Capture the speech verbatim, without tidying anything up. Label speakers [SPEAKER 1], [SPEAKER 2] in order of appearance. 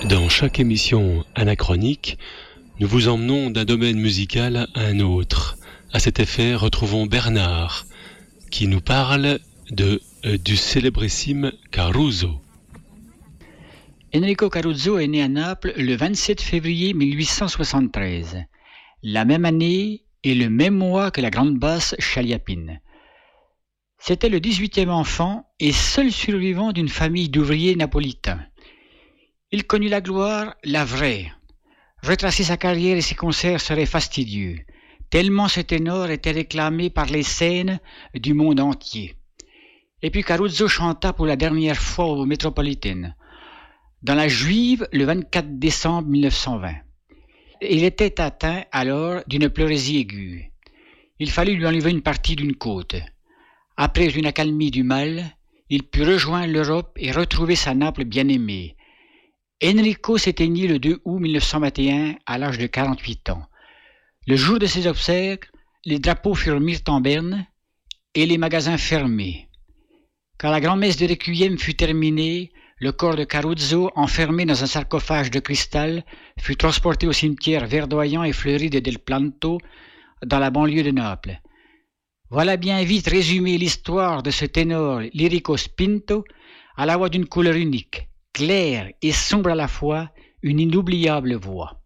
[SPEAKER 1] Dans chaque émission anachronique, nous vous emmenons d'un domaine musical à un autre. À cet effet, retrouvons Bernard, qui nous parle de, euh, du célébrissime Caruso.
[SPEAKER 2] Enrico Caruso est né à Naples le vingt-sept février mille huit cent soixante-treize, la même année et le même mois que la grande basse Chaliapine. C'était le dix-huitième enfant et seul survivant d'une famille d'ouvriers napolitains. Il connut la gloire, la vraie. Retracer sa carrière et ses concerts serait fastidieux, tellement ce ténor était réclamé par les scènes du monde entier. Et puis Caruso chanta pour la dernière fois au Metropolitan, dans la Juive le vingt-quatre décembre mille neuf cent vingt. Il était atteint alors d'une pleurésie aiguë. Il fallut lui enlever une partie d'une côte. Après une accalmie du mal, il put rejoindre l'Europe et retrouver sa Naples bien-aimée. Enrico s'éteignit le deux août mille neuf cent vingt et un à l'âge de quarante-huit ans. Le jour de ses obsèques, les drapeaux furent mis en berne et les magasins fermés. Quand la grand-messe de Requiem fut terminée, le corps de Caruso, enfermé dans un sarcophage de cristal, fut transporté au cimetière verdoyant et fleuri de Del Planto, dans la banlieue de Naples. Voilà bien vite résumé l'histoire de ce ténor lyrico spinto, à la voix d'une couleur unique, claire et sombre à la fois, une inoubliable voix.